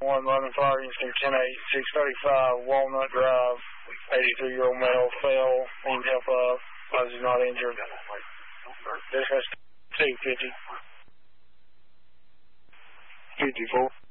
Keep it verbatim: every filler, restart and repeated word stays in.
One London Fire Incident ten eight, six thirty-five Walnut Drive. eighty-three-year-old male fell. Need help up. I was not injured. This has two fifty. fifty-four.